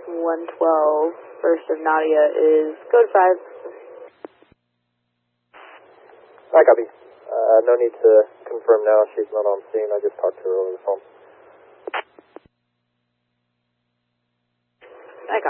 112, first of Nadia is code 5. I copy. No need to confirm now. She's not on scene. I just talked to her over the phone.